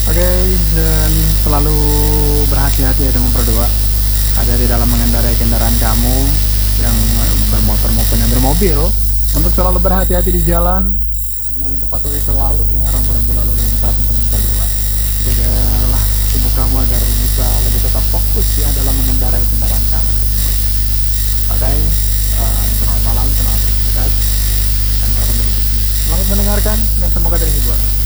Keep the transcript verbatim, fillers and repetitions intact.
Oke, dan selalu berhati-hati ya dengan berdoa. Hati-hati dalam mengendarai kendaraan kamu yang bermotor maupun yang bermobil. Untuk selalu berhati-hati di jalan, dengan kepatuhi selalu ya rambu-rambu lalu lintas untuk kedua. Jagalah tubuh kamu agar bisa lebih tetap fokus ya dalam mengendarai kendaraan kamu. Oke, eh, selamat malam, selamat beraktivitas, dan selamat berbisnis. Selamat mendengarkan dan semoga terhibur.